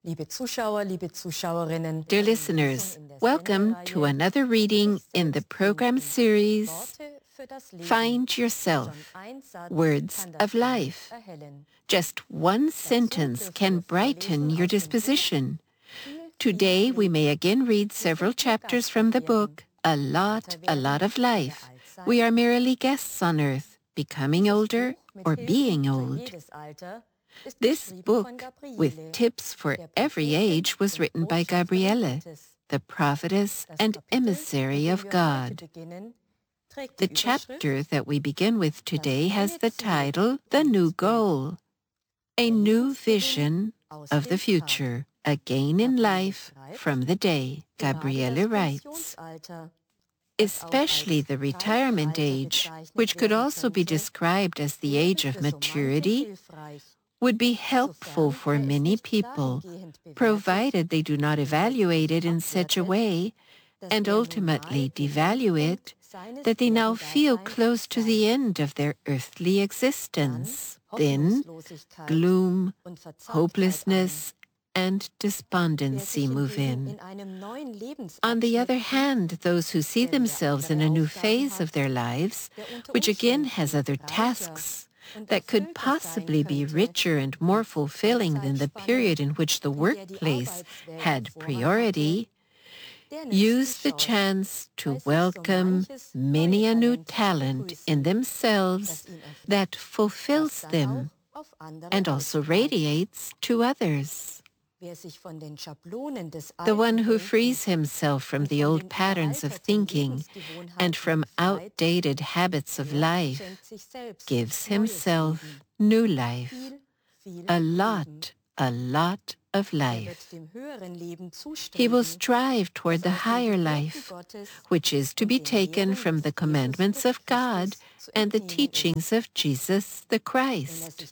Dear listeners, welcome to another reading in the program series Find Yourself, Words of Life. Just one sentence can brighten your disposition. Today we may again read several chapters from the book A Lot of Life. We are merely guests on earth, becoming older or being old. This book, with tips for every age, was written by Gabriele, the prophetess and emissary of God. The chapter that we begin with today has the title, The New Goal, a new vision of the future, a gain in life from the day, Gabriele writes. Especially the retirement age, which could also be described as the age of maturity, would be helpful for many people, provided they do not evaluate it in such a way and ultimately devalue it that they now feel close to the end of their earthly existence. Then, gloom, hopelessness, and despondency move in. On the other hand, those who see themselves in a new phase of their lives, which again has other tasks, that could possibly be richer and more fulfilling than the period in which the workplace had priority, use the chance to welcome many a new talent in themselves that fulfills them and also radiates to others. The one who frees himself from the old patterns of thinking and from outdated habits of life gives himself new life, a lot of life. He will strive toward the higher life, which is to be taken from the commandments of God and the teachings of Jesus the Christ.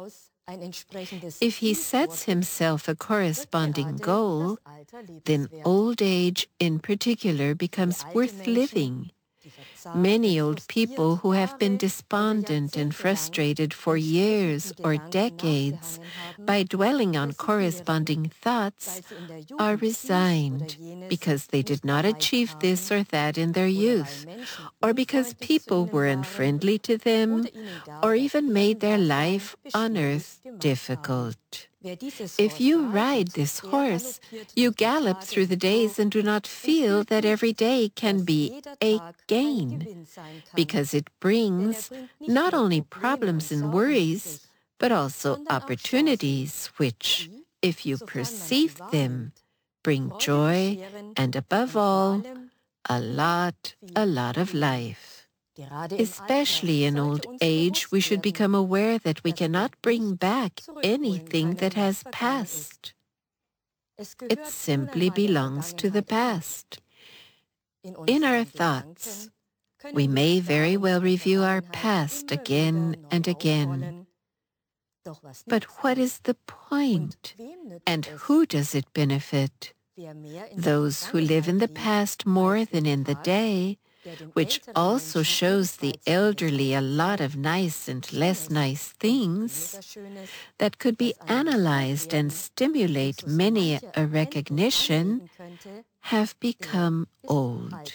If he sets himself a corresponding goal, then old age in particular becomes worth living. Many old people who have been despondent and frustrated for years or decades by dwelling on corresponding thoughts are resigned because they did not achieve this or that in their youth, or because people were unfriendly to them, or even made their life on earth difficult. If you ride this horse, you gallop through the days and do not feel that every day can be a gain, because it brings not only problems and worries, but also opportunities which, if you perceive them, bring joy and, above all, a lot of life. Especially in old age, we should become aware that we cannot bring back anything that has passed. It simply belongs to the past. In our thoughts, we may very well review our past again and again. But what is the point? And who does it benefit? Those who live in the past more than in the day, which also shows the elderly a lot of nice and less nice things that could be analyzed and stimulate many a recognition, have become old.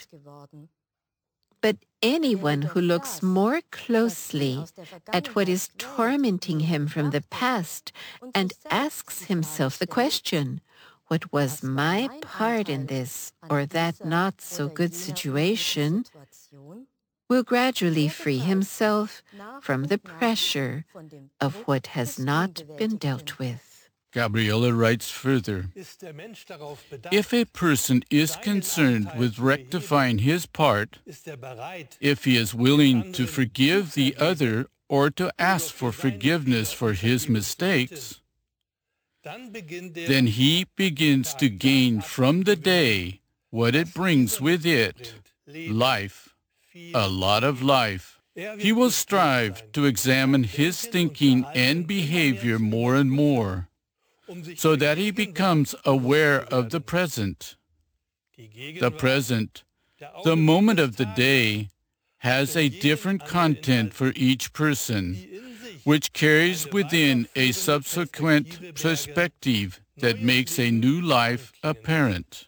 But anyone who looks more closely at what is tormenting him from the past and asks himself the question, what was my part in this or that not-so-good situation, will gradually free himself from the pressure of what has not been dealt with. Gabriele writes further, if a person is concerned with rectifying his part, if he is willing to forgive the other or to ask for forgiveness for his mistakes, then he begins to gain from the day what it brings with it, life, a lot of life. He will strive to examine his thinking and behavior more and more, so that he becomes aware of the present. The present, the moment of the day, has a different content for each person, which carries within a subsequent perspective that makes a new life apparent.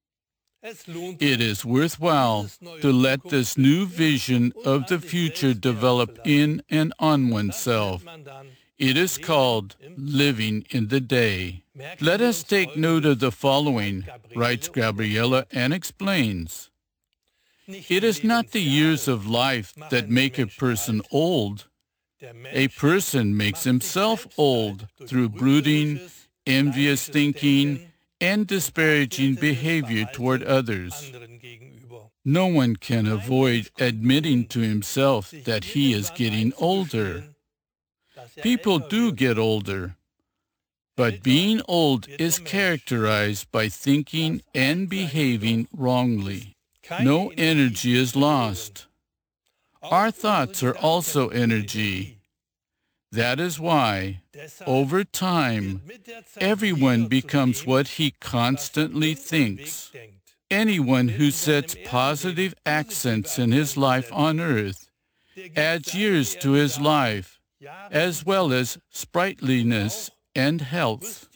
It is worthwhile to let this new vision of the future develop in and on oneself. It is called living in the day. Let us take note of the following, writes Gabriela, and explains. It is not the years of life that make a person old. A person makes himself old through brooding, envious thinking, and disparaging behavior toward others. No one can avoid admitting to himself that he is getting older. People do get older, but being old is characterized by thinking and behaving wrongly. No energy is lost. Our thoughts are also energy. That is why, over time, everyone becomes what he constantly thinks. Anyone who sets positive accents in his life on earth adds years to his life, as well as sprightliness and health.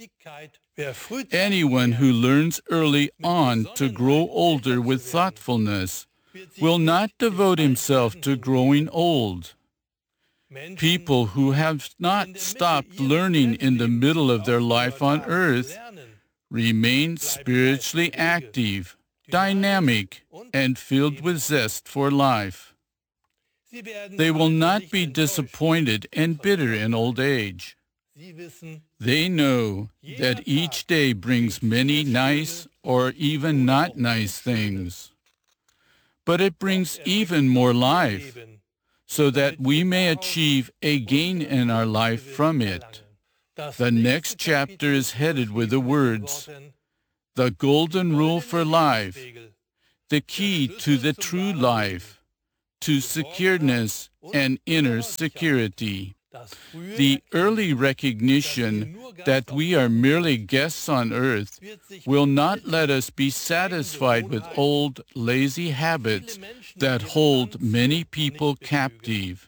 Anyone who learns early on to grow older with thoughtfulness will not devote himself to growing old. People who have not stopped learning in the middle of their life on earth remain spiritually active, dynamic, and filled with zest for life. They will not be disappointed and bitter in old age. They know that each day brings many nice or even not nice things, but it brings even more life, so that we may achieve a gain in our life from it. The next chapter is headed with the words, "The Golden Rule for Life, the key to the true life, to secureness and inner security." The early recognition that we are merely guests on earth will not let us be satisfied with old, lazy habits that hold many people captive.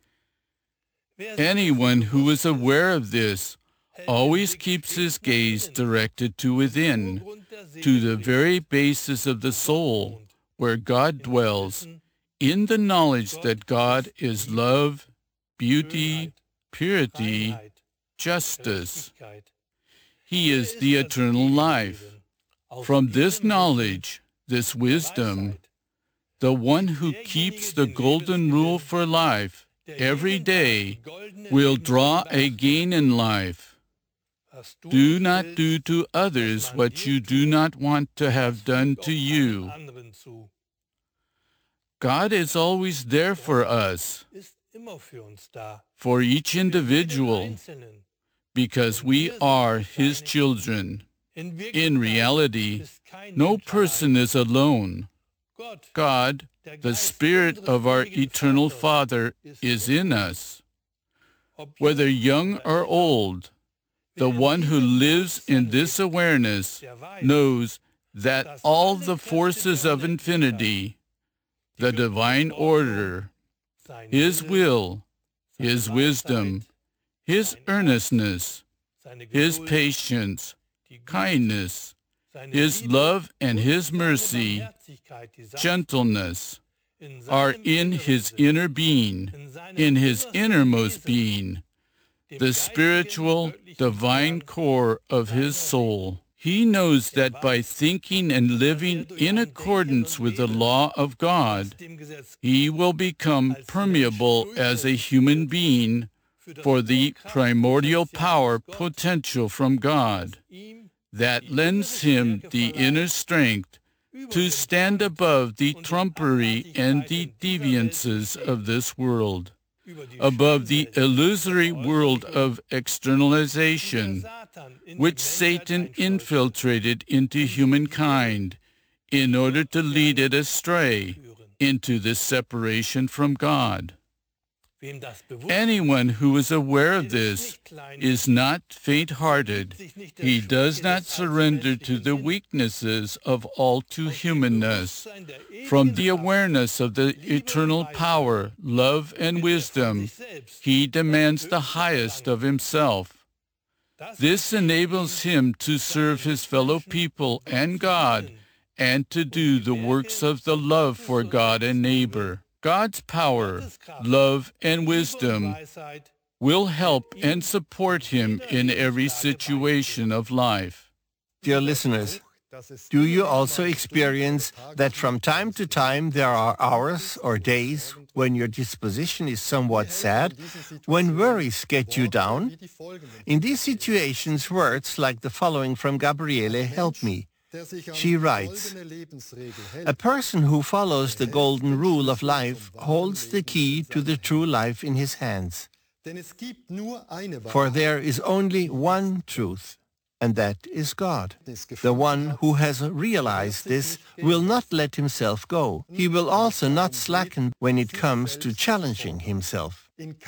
Anyone who is aware of this always keeps his gaze directed to within, to the very basis of the soul, where God dwells, in the knowledge that God is love, beauty, purity, justice. He is the eternal life. From this knowledge, this wisdom, the one who keeps the golden rule for life every day will draw a gain in life. Do not do to others what you do not want to have done to you. God is always there for us, for each individual, because we are His children. In reality, no person is alone. God, the Spirit of our eternal Father, is in us. Whether young or old, the one who lives in this awareness knows that all the forces of infinity, the divine order, His will, His wisdom, His earnestness, His patience, kindness, His love and His mercy, gentleness, are in His inner being, in His innermost being, the spiritual, divine core of His soul. He knows that by thinking and living in accordance with the law of God, he will become permeable as a human being for the primordial power potential from God that lends him the inner strength to stand above the trumpery and the deviances of this world, above the illusory world of externalization, which Satan infiltrated into humankind in order to lead it astray into this separation from God. Anyone who is aware of this is not faint-hearted. He does not surrender to the weaknesses of all too humanness. From the awareness of the eternal power, love, and wisdom, he demands the highest of himself. This enables him to serve his fellow people and God, and to do the works of the love for God and neighbor. God's power, love, and wisdom will help and support him in every situation of life. Dear listeners, do you also experience that from time to time there are hours or days when your disposition is somewhat sad, when worries get you down? In these situations, words like the following from Gabriele help me. She writes, "A person who follows the golden rule of life holds the key to the true life in his hands. For there is only one truth, and that is God. The one who has realized this will not let himself go. He will also not slacken when it comes to challenging himself.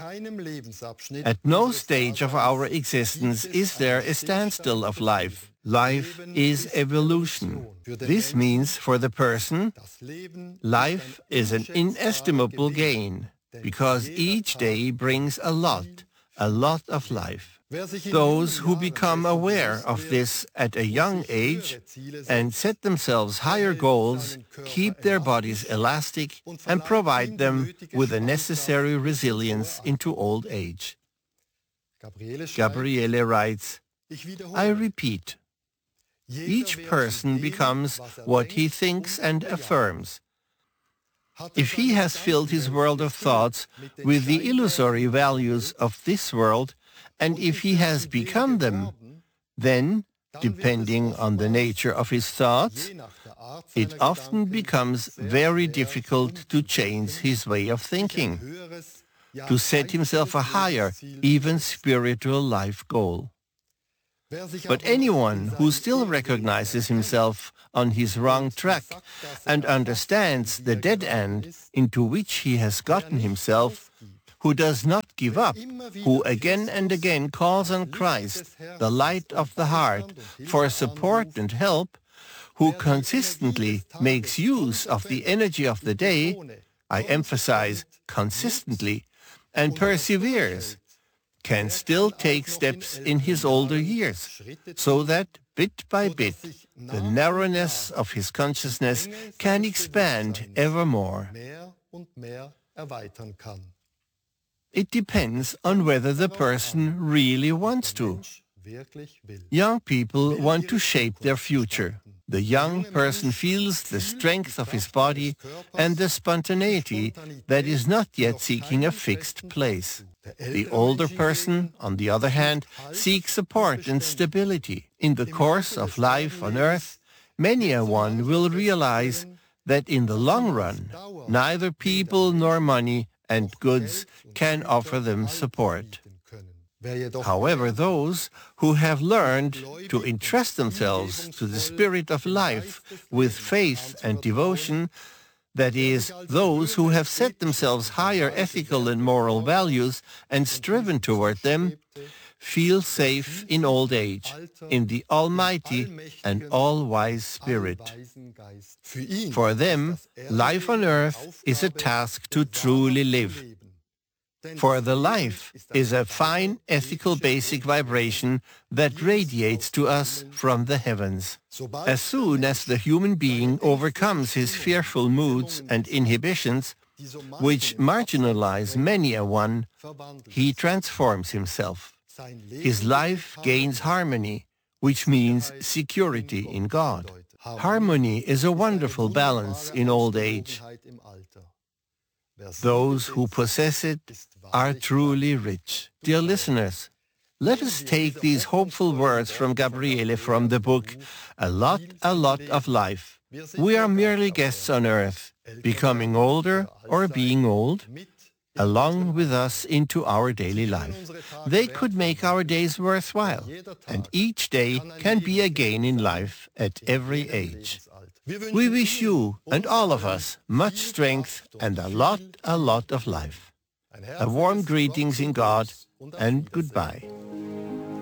At no stage of our existence is there a standstill of life. Life is evolution. This means for the person, life is an inestimable gain, because each day brings a lot of life. Those who become aware of this at a young age and set themselves higher goals keep their bodies elastic and provide them with the necessary resilience into old age." Gabriele writes, "I repeat, each person becomes what he thinks and affirms. If he has filled his world of thoughts with the illusory values of this world, and if he has become them, then, depending on the nature of his thoughts, it often becomes very difficult to change his way of thinking, to set himself a higher, even spiritual life goal. But anyone who still recognizes himself on his wrong track and understands the dead end into which he has gotten himself, who does not give up, who again and again calls on Christ, the light of the heart, for support and help, who consistently makes use of the energy of the day, I emphasize consistently, and perseveres, can still take steps in his older years, so that bit by bit the narrowness of his consciousness can expand ever more. It depends on whether the person really wants to. Young people want to shape their future. The young person feels the strength of his body and the spontaneity that is not yet seeking a fixed place. The older person, on the other hand, seeks support and stability. In the course of life on earth, many a one will realize that in the long run, neither people nor money and goods can offer them support. However, those who have learned to entrust themselves to the spirit of life with faith and devotion, that is, those who have set themselves higher ethical and moral values and striven toward them, feel safe in old age, in the Almighty and all-wise Spirit. For them, life on earth is a task to truly live. For the life is a fine ethical basic vibration that radiates to us from the heavens. As soon as the human being overcomes his fearful moods and inhibitions, which marginalize many a one, he transforms himself. His life gains harmony, which means security in God. Harmony is a wonderful balance in old age. Those who possess it are truly rich. Dear listeners, let us take these hopeful words from Gabriele from the book A Lot of Life. We are merely guests on earth, becoming older or being old, along with us into our daily life. They could make our days worthwhile, and each day can be a gain in life at every age. We wish you and all of us much strength and a lot of life. A warm greetings in God and goodbye.